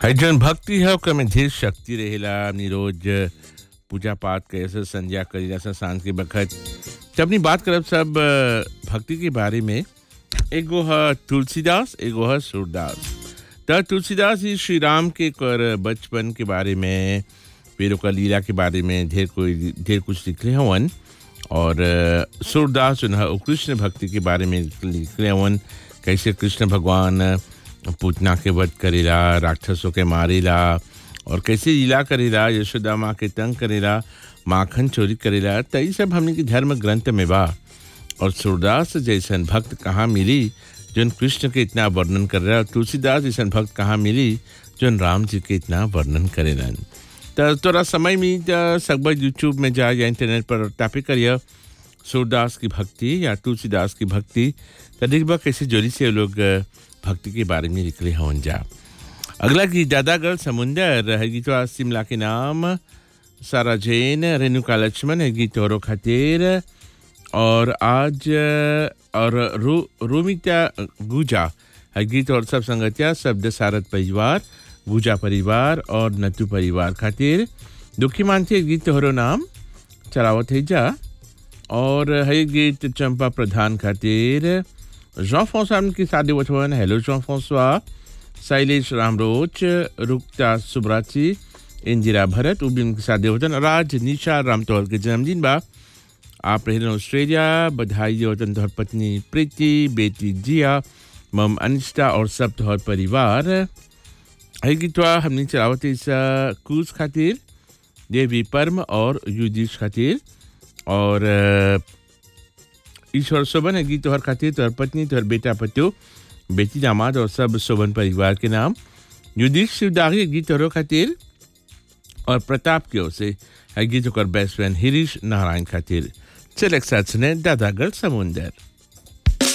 है जन भक्ति है ओकर में ढेर शक्ति रहेला। हमनी रोज पूजा पाठ कैसे संध्या करीला सा सांझ के बखत। जब अपनी बात करब सब भक्ति के बारे में, एगो है तुलसीदास, एगो है सूरदास। त तुलसीदास जी श्री राम के कर बचपन के बारे में, फिर ओकर लीला के बारे में ढेर कुछ लिखले हवन। और सूरदास जो है वो कृष्ण भक्ति के बारे में लिखले हवन, कैसे कृष्ण भगवान पूतना के वध करेला, राक्षसों के मारेला और कैसे लीला करेला, यशोदा माँ के तंग करेला, माखन चोरी करेला। त ई सब हमने के धर्म ग्रंथ में बा। और सूरदास जैसन भक्त कहाँ मिली जोन कृष्ण के इतना वर्णन कर रहा, तुलसीदास जैसन भक्त कहाँ मिली जोन राम जी के इतना वर्णन करेला। तो थोड़ा समय में सकबर यूट्यूब में जा या इंटरनेट पर टाइप करिए सूरदास की भक्ति या तुलसीदास की भक्ति, तो देखबा कैसे जोरी से लोग भक्ति के बारे में निकले हवन जा। अगला गीत दादागढ़ समुंदर है, गीतवा शिमला के नाम, सारा जैन, रेणुका लक्ष्मण है गीत औरों खातिर। और आज और रोमिता गुजा है गीत और सब संगतिया शब्द सारद परिवार, गुजा परिवार और नतु परिवार खातिर। दुखी मानती गीत औरों नाम चलावत है जा। और है गीत चंपा प्रधान खातिर। जॉन फ्रांसवा की शादी वचवन, hello John Francois, Shailesh रामरोच, रुक्ता सुब्राची, Indira भरत उबिन की शादी वचन, राज निशा रामतौर के जन्मदिन बा। आप रहे ऑस्ट्रेलिया, बधाई वतन तोहर पत्नी प्रीति, बेटी जिया, मम अनिष्टा और सब तोहर परिवार। है गीतवा हमने चलावत इस कूज खातिर, देवी परम और युदीश खातिर। और ईश्वर शोभन है गीत तोहर खातिर, तोहर पत्नी, तोहर बेटा पतो, बेटी दामाद और सब शोभन परिवार के नाम। युदीश शिवदागी गीत तोहर खातिर। और प्रताप की ओर से है गीत ओकर बेस्ट फ्रेंड हिरीश नारायण खातिर। चल एक साथ सुने दादागढ़ समुंदर।